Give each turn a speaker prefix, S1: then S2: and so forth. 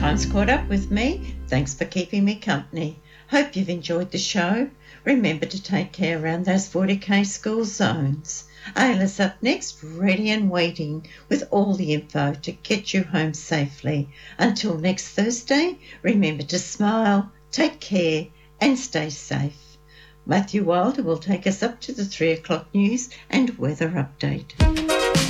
S1: time's caught up with me. Thanks for keeping me company. Hope you've enjoyed the show. Remember to take care around those 40k school zones. Ayla's up next, ready and waiting with all the info to get you home safely. Until next Thursday, remember to smile, take care and stay safe. Matthew Wilder will take us up to the 3 o'clock news and weather update.